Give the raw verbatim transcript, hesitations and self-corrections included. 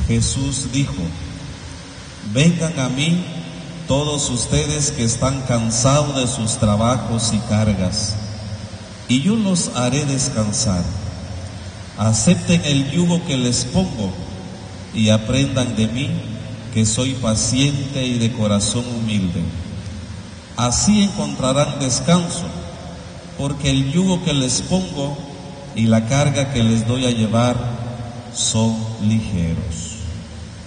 Jesús dijo: vengan a mí todos ustedes que están cansados de sus trabajos y cargas, y yo los haré descansar. Acepten el yugo que les pongo y aprendan de mí, que soy paciente y de corazón humilde. Así encontrarán descanso, porque el yugo que les pongo y la carga que les doy a llevar son ligeros.